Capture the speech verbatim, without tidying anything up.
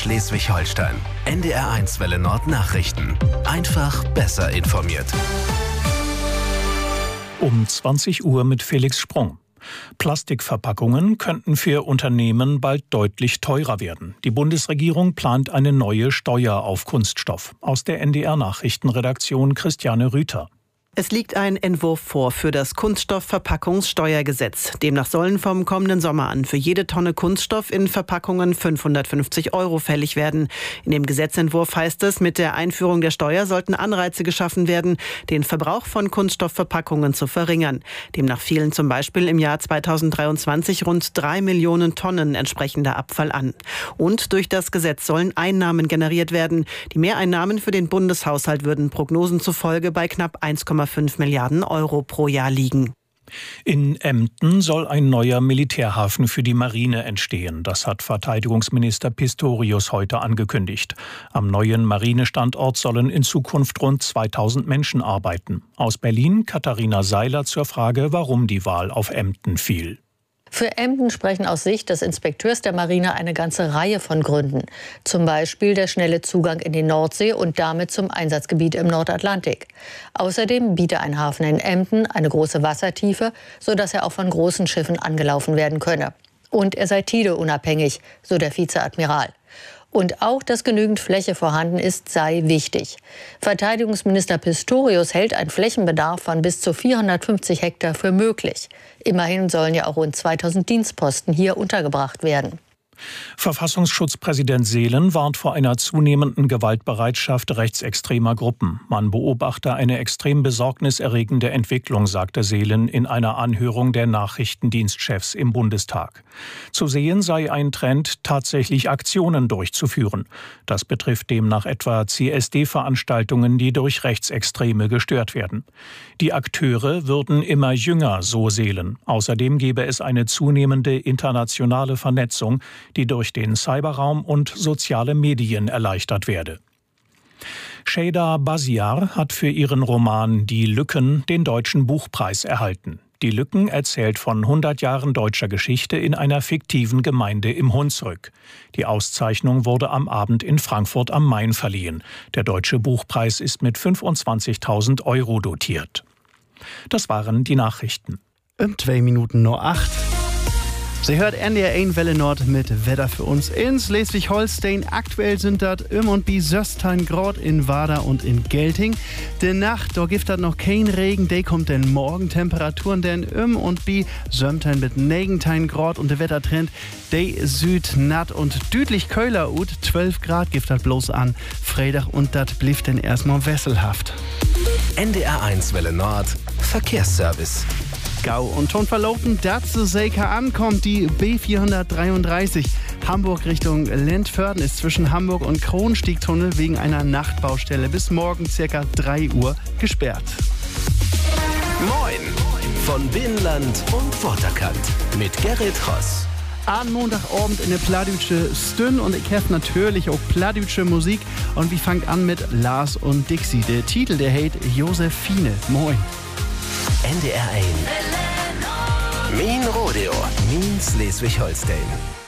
Schleswig-Holstein. N D R eins Welle Nord Nachrichten. Einfach besser informiert. Um zwanzig Uhr mit Felix Sprung. Plastikverpackungen könnten für Unternehmen bald deutlich teurer werden. Die Bundesregierung plant eine neue Steuer auf Kunststoff. Aus der N D R-Nachrichtenredaktion Christiane Rüther. Es liegt ein Entwurf vor für das Kunststoffverpackungssteuergesetz. Demnach sollen vom kommenden Sommer an für jede Tonne Kunststoff in Verpackungen fünfhundertfünfzig Euro fällig werden. In dem Gesetzentwurf heißt es, mit der Einführung der Steuer sollten Anreize geschaffen werden, den Verbrauch von Kunststoffverpackungen zu verringern. Demnach fielen zum Beispiel im Jahr zweitausenddreiundzwanzig rund drei Millionen Tonnen entsprechender Abfall an. Und durch das Gesetz sollen Einnahmen generiert werden. Die Mehreinnahmen für den Bundeshaushalt würden Prognosen zufolge bei knapp eins Komma fünf Milliarden Euro pro Jahr liegen. In Emden soll ein neuer Militärhafen für die Marine entstehen. Das hat Verteidigungsminister Pistorius heute angekündigt. Am neuen Marinestandort sollen in Zukunft rund zweitausend Menschen arbeiten. Aus Berlin Katharina Seiler zur Frage, warum die Wahl auf Emden fiel. Für Emden sprechen aus Sicht des Inspekteurs der Marine eine ganze Reihe von Gründen. Zum Beispiel der schnelle Zugang in die Nordsee und damit zum Einsatzgebiet im Nordatlantik. Außerdem biete ein Hafen in Emden eine große Wassertiefe, sodass er auch von großen Schiffen angelaufen werden könne. Und er sei tideunabhängig, so der Vizeadmiral. Und auch, dass genügend Fläche vorhanden ist, sei wichtig. Verteidigungsminister Pistorius hält einen Flächenbedarf von bis zu vierhundertfünfzig Hektar für möglich. Immerhin sollen ja auch rund zweitausend Dienstposten hier untergebracht werden. Verfassungsschutzpräsident Seelen warnt vor einer zunehmenden Gewaltbereitschaft rechtsextremer Gruppen. Man beobachte eine extrem besorgniserregende Entwicklung, sagte Seelen in einer Anhörung der Nachrichtendienstchefs im Bundestag. Zu sehen sei ein Trend, tatsächlich Aktionen durchzuführen. Das betrifft demnach etwa C S D-Veranstaltungen, die durch Rechtsextreme gestört werden. Die Akteure würden immer jünger, so Seelen. Außerdem gebe es eine zunehmende internationale Vernetzung, die durch den Cyberraum und soziale Medien erleichtert werde. Şeyda Basiar hat für ihren Roman Die Lücken den Deutschen Buchpreis erhalten. Die Lücken erzählt von hundert Jahren deutscher Geschichte in einer fiktiven Gemeinde im Hunsrück. Die Auszeichnung wurde am Abend in Frankfurt am Main verliehen. Der Deutsche Buchpreis ist mit fünfundzwanzigtausend Euro dotiert. Das waren die Nachrichten. Um zwei Minuten nur acht. Sie hört N D R eins Welle Nord mit Wetter für uns in Schleswig-Holstein. Aktuell sind das um und bi sechzehn Grad in Wader und in Gelting. Die Nacht, da gibt das noch kein Regen, der kommt denn morgen. Temperaturen denn um und bi siebzehn mit neunzehn Grad und der Wettertrend, der süd natt und deutlich köhler ut. zwölf Grad gibt das bloß an Freitag und das blieb denn erstmal wesselhaft. N D R eins Welle Nord Verkehrsservice. Gau und schon verlauten, dazu Seika ankommt die B vierhundertdreiunddreißig. Hamburg Richtung Lentförden ist zwischen Hamburg und Kronstiegtunnel wegen einer Nachtbaustelle bis morgen circa drei Uhr gesperrt. Moin von Binnenland und Waterkant mit Gerrit Ross. Am Montagabend in der Plattdütsche Stün und ich habe natürlich auch plattdütsche Musik und wir fangen an mit Lars und Dixie. Der Titel, der heißt Josephine. Moin. N D R eins. Min Rodeo. Min Schleswig-Holstein.